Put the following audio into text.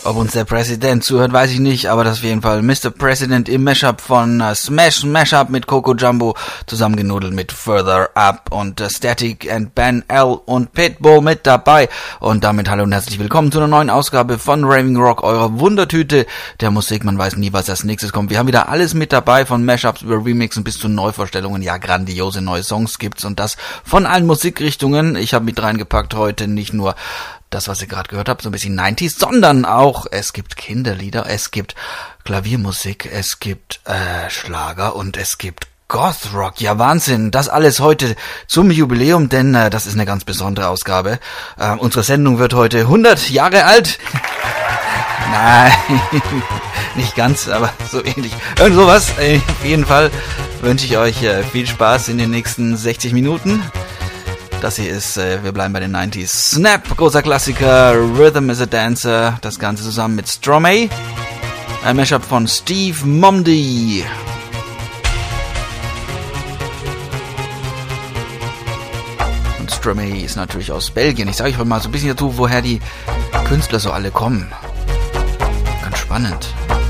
Ob uns der Präsident zuhört, weiß ich nicht, aber das ist auf jeden Fall Mr. President im Mashup von Smash Mashup mit Coco Jumbo, zusammengenudelt mit Further Up und Static and Ben L. und Pitbull mit dabei. Und damit hallo und herzlich willkommen zu einer neuen Ausgabe von Raving Rock, eurer Wundertüte der Musik. Man weiß nie, was als nächstes kommt. Wir haben wieder alles mit dabei, von Mashups über Remixen bis zu Neuvorstellungen. Ja, grandiose neue Songs gibt's und das von allen Musikrichtungen. Ich habe mit reingepackt heute nicht nur das, was ihr gerade gehört habt, so ein bisschen 90s, sondern auch, es gibt Kinderlieder, es gibt Klaviermusik, es gibt Schlager und es gibt Gothrock. Ja, Wahnsinn, das alles heute zum Jubiläum, denn das ist eine ganz besondere Ausgabe. Unsere Sendung wird heute 100 Jahre alt. Nein, nicht ganz, aber so ähnlich. Irgend sowas. Auf jeden Fall wünsche ich euch viel Spaß in den nächsten 60 Minuten. Das hier ist, wir bleiben bei den 90s. Snap, großer Klassiker, Rhythm is a Dancer, das Ganze zusammen mit Stromae. Ein Mashup von Steve Momdy. Und Stromae ist natürlich aus Belgien. Ich sage euch mal so ein bisschen dazu, woher die Künstler so alle kommen. Ganz spannend.